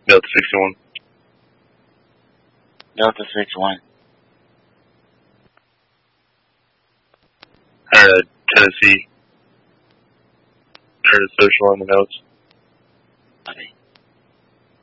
Delta 61. Delta 61. Tennessee. Heard a social on the notes.